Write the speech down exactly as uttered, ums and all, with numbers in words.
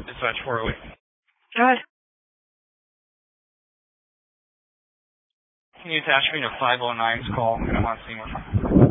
Dispatch four oh eight. Go ahead. Can you attach me to five oh nine's call? I don't want to see more.